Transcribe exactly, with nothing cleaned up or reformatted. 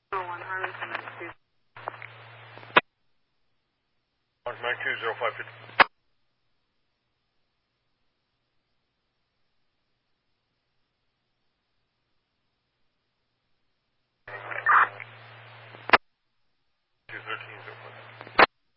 oh one, Harley, nine two. nine two zero five fifty.